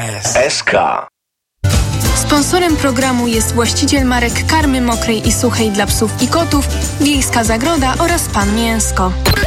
SK. Sponsorem programu jest właściciel marek karmy mokrej i suchej dla psów i kotów, Wiejska Zagroda oraz Pan Mięsko.